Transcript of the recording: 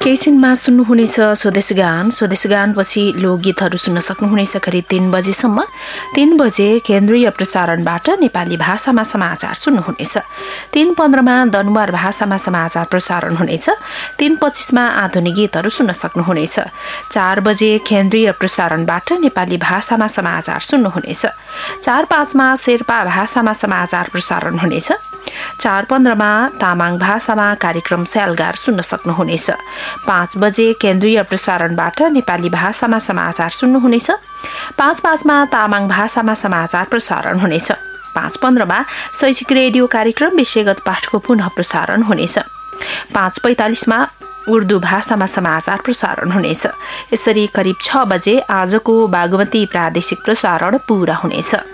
केही सुन्नुहुनेछ स्वदेश गान पछि लोकगीतहरू सुन्न सक्नुहुनेछ करिब 3 बजेसम्म। 3 बजे केन्द्रीय प्रसारणबाट नेपाली भाषामा समाचार सुन्नुहुनेछ। 3:15मा दनुवार भाषामा समाचार प्रसारण हुनेछ। 3:25मा आधुनिक गीतहरू सुन्न सक्नुहुनेछ। 4 बजे केन्द्रीय प्रसारणबाट नेपाली भाषामा समाचार सुन्नुहुनेछ। 4:05मा शेर्पा भाषामा समाचार प्रसारण हुनेछ। 4:15मा तामाङ भाषामा कार्यक्रम स्यालगार सुन्न सक्नुहुनेछ। 5 बजे केन्द्रीय प्रसारणबाट नेपाली भाषामा समाचार सुन्नुहुनेछ। 5:05मा तामाङ भाषामा समाचार प्रसारण हुनेछ। 5:15मा शैक्षिक रेडियो कार्यक्रम विषयगत पाठको पुनः प्रसारण हुनेछ। 5:45मा उर्दू भाषामा समाचार प्रसारण हुनेछ। यसरी करिब 6 बजे आजको बागमती प्रादेशिक प्रसारण पूरा हुनेछ।